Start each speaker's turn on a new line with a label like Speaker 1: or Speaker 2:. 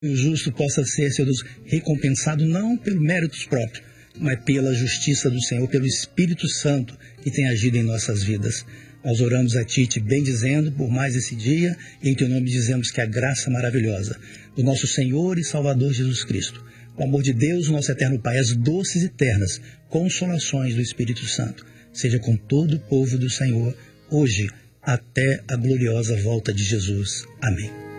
Speaker 1: o justo possa ser, Senhor Deus, recompensado não pelo méritos próprios, mas pela justiça do Senhor, pelo Espírito Santo que tem agido em nossas vidas. Nós oramos a Ti, te bendizendo por mais esse dia, e em Teu nome dizemos que a graça maravilhosa do nosso Senhor e Salvador Jesus Cristo, o amor de Deus, nosso eterno Pai, as doces e eternas consolações do Espírito Santo, seja com todo o povo do Senhor, hoje, até a gloriosa volta de Jesus. Amém.